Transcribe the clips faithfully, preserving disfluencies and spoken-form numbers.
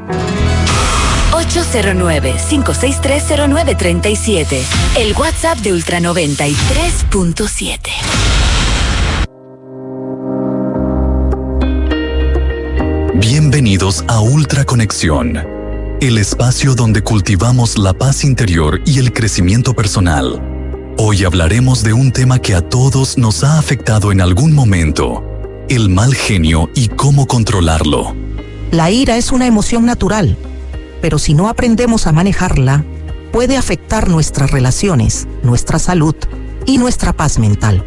ocho cero nueve, cinco seis tres, cero nueve tres siete. El WhatsApp de Ultra noventa y tres punto siete. Bienvenidos a Ultra Conexión, el espacio donde cultivamos la paz interior y el crecimiento personal. Hoy hablaremos de un tema que a todos nos ha afectado en algún momento: el mal genio y cómo controlarlo. La ira es una emoción natural, pero si no aprendemos a manejarla, puede afectar nuestras relaciones, nuestra salud y nuestra paz mental.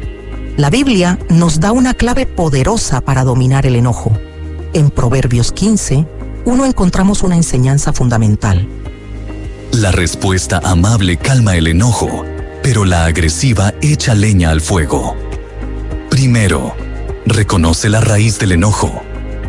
La Biblia nos da una clave poderosa para dominar el enojo. En Proverbios quince, uno encontramos una enseñanza fundamental. La respuesta amable calma el enojo, pero la agresiva echa leña al fuego. Primero, reconoce la raíz del enojo.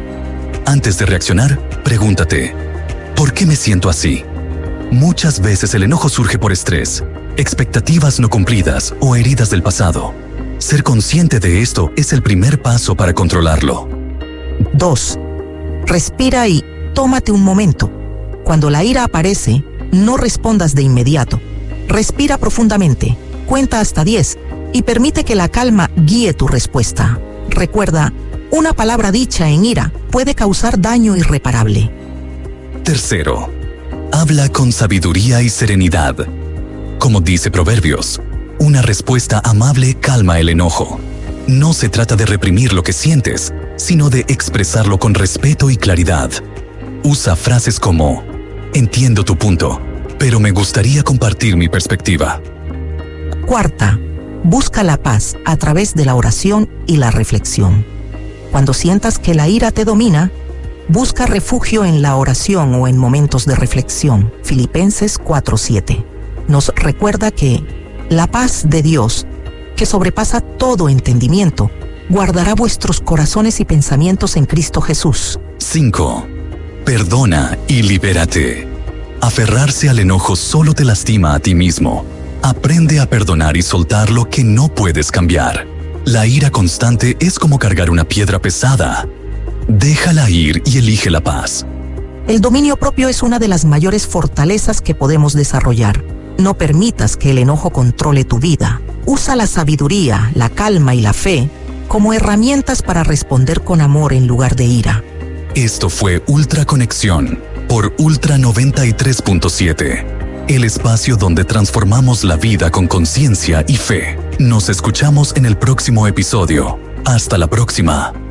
Antes de reaccionar, pregúntate: ¿por qué me siento así? Muchas veces el enojo surge por estrés, expectativas no cumplidas o heridas del pasado. Ser consciente de esto es el primer paso para controlarlo. dos. Respira y tómate un momento. Cuando la ira aparece, no respondas de inmediato. Respira profundamente, cuenta hasta diez y permite que la calma guíe tu respuesta. Recuerda, una palabra dicha en ira puede causar daño irreparable. Tercero, habla con sabiduría y serenidad. Como dice Proverbios, una respuesta amable calma el enojo. No se trata de reprimir lo que sientes, sino de expresarlo con respeto y claridad. Usa frases como: entiendo tu punto, pero me gustaría compartir mi perspectiva. Cuarta, busca la paz a través de la oración y la reflexión. Cuando sientas que la ira te domina, busca refugio en la oración o en momentos de reflexión. Filipenses cuatro siete nos recuerda que la paz de Dios, que sobrepasa todo entendimiento, guardará vuestros corazones y pensamientos en Cristo Jesús. cinco. Perdona y libérate. Aferrarse al enojo solo te lastima a ti mismo. Aprende a perdonar y soltar lo que no puedes cambiar. La ira constante es como cargar una piedra pesada. Déjala ir y elige la paz. El dominio propio es una de las mayores fortalezas que podemos desarrollar. No permitas que el enojo controle tu vida. Usa la sabiduría, la calma y la fe como herramientas para responder con amor en lugar de ira. Esto fue Ultra Conexión por Ultra noventa y tres punto siete, el espacio donde transformamos la vida con conciencia y fe. Nos escuchamos en el próximo episodio. Hasta la próxima.